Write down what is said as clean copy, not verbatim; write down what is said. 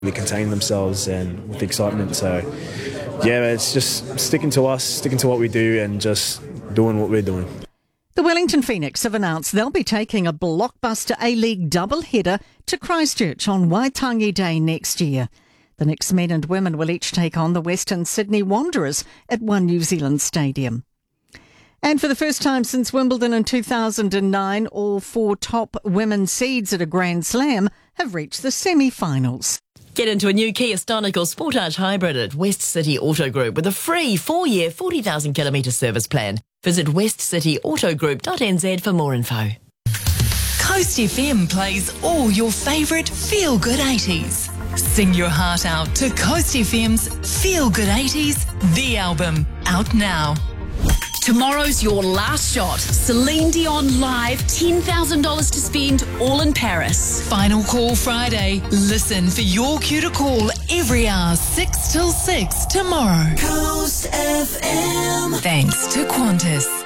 They contain themselves and with excitement. So, yeah, it's just sticking to us, sticking to what we do and just doing what we're doing. The Wellington Phoenix have announced they'll be taking a blockbuster A-League doubleheader to Christchurch on Waitangi Day next year. The Knicks men and women will each take on the Western Sydney Wanderers at One New Zealand Stadium. And for the first time since Wimbledon in 2009, all 4 top women's seeds at a Grand Slam have reached the semi-finals. Get into a new Kia Stonic or Sportage Hybrid at West City Auto Group with a free 4-year, 40,000 kilometre service plan. Visit westcityautogroup.nz for more info. Coast FM plays all your favourite feel-good 80s. Sing your heart out to Coast FM's Feel Good 80s, the album, out now. Tomorrow's your last shot. Celine Dion live, $10,000 to spend, all in Paris. Final call Friday. Listen for your cue to call every hour 6 till 6 tomorrow. Coast FM. Thanks to Qantas.